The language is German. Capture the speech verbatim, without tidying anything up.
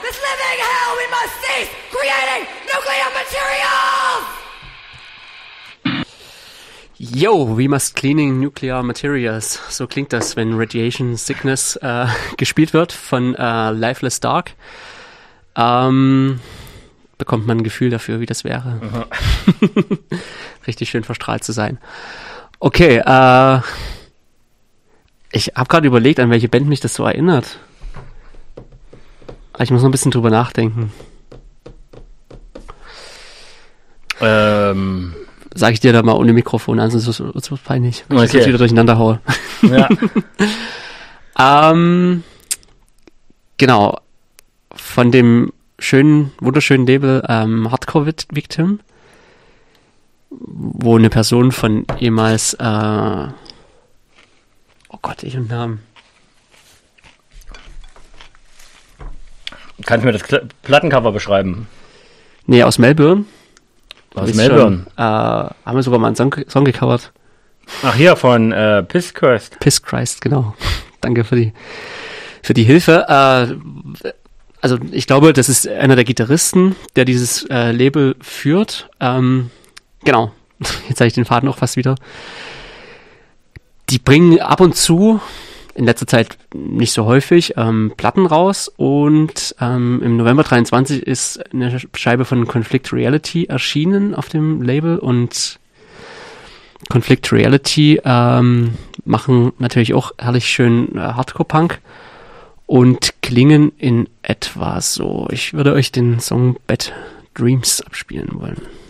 this living hell, we must cease creating nuclear materials! Yo, we must cleaning nuclear materials. So klingt das, wenn Radiation Sickness äh, gespielt wird von äh, Lifeless Dark. Ähm, bekommt man ein Gefühl dafür, wie das wäre. Richtig schön verstrahlt zu sein. Okay, äh, ich habe gerade überlegt, an welche Band mich das so erinnert. Aber ich muss noch ein bisschen drüber nachdenken. Ähm... Sag ich dir da mal ohne Mikrofon an, sonst wird es peinlich, wenn ich Okay. das wieder durcheinander haue. Ja. ähm, genau. Von dem schönen, wunderschönen Label ähm, Hardcore Victim, wo eine Person von ehemals, äh, oh Gott, ich und Namen. Kannst du mir das Kla- Plattencover beschreiben? Nee, aus Melbourne. Aus Ist Melbourne? Schon, äh, haben wir sogar mal einen Song, Song gecovert. Ach hier, von äh, Piss Christ. Piss Christ, genau. Danke für die, für die Hilfe. Äh, also ich glaube, das ist einer der Gitarristen, der dieses äh, Label führt. Ähm, genau. Jetzt habe ich den Faden auch fast wieder. Die bringen ab und zu, in letzter Zeit nicht so häufig, ähm, Platten raus und ähm, im November dreiundzwanzig ist eine Scheibe von Conflict Reality erschienen auf dem Label und Conflict Reality ähm, machen natürlich auch herrlich schön äh, Hardcore-Punk und klingen in etwa so. Ich würde euch den Song Bad Dreams abspielen wollen.